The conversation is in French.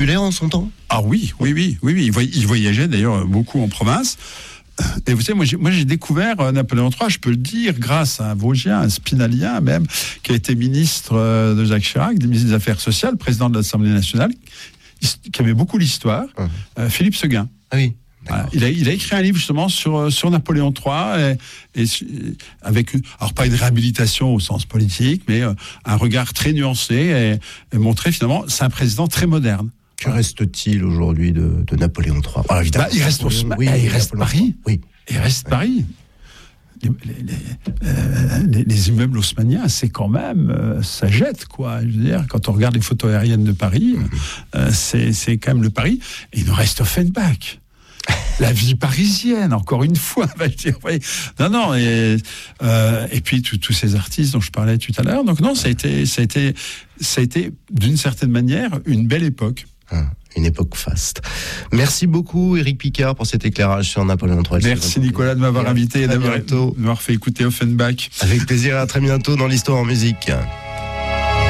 en son temps. Ah oui. Il voyageait d'ailleurs beaucoup en province. Et vous savez, moi j'ai découvert Napoléon III, je peux le dire, grâce à un Vosgien, un Spinalien même, qui a été ministre de Jacques Chirac, ministre des Affaires sociales, président de l'Assemblée nationale, qui avait beaucoup l'histoire, Philippe Seguin. Ah oui. Voilà. Il a écrit un livre justement sur Napoléon III, et avec, alors pas une réhabilitation au sens politique, mais un regard très nuancé et montrer finalement, c'est un président très moderne. Que reste-t-il aujourd'hui de Napoléon III? Alors, évidemment, il reste Paris. Oui. Il reste Paris. Les immeubles haussmanniens, c'est quand même, ça jette, quoi. Je veux dire, quand on regarde les photos aériennes de Paris, c'est quand même le Paris. Et il nous reste Offenbach. La vie parisienne, encore une fois, va je dire. Oui. Non, et puis tous ces artistes dont je parlais tout à l'heure. Donc non, ça a été d'une certaine manière une belle époque. Une époque faste. Merci beaucoup Éric Picard pour cet éclairage sur Napoléon III. Merci Nicolas de m'avoir invité et d'avoir fait écouter Offenbach. Avec plaisir, à très bientôt dans l'Histoire en musique.